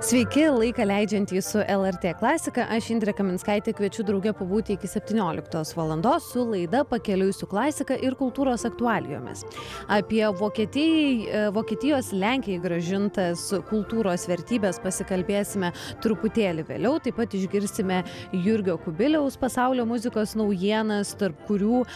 Sveiki, laiką leidžiantys su LRT klasika. Aš Indrė Kaminskaitė kviečiu drauge pabūti iki 17 valandos su laida Pakeliui su klasika ir kultūros aktualijomis. Apie Vokietijos Lenkijai grąžintas kultūros vertybės pasikalbėsime truputėlį vėliau. Taip pat išgirsime Jurgio Kubiliaus pasaulio muzikos naujienas, tarp kurių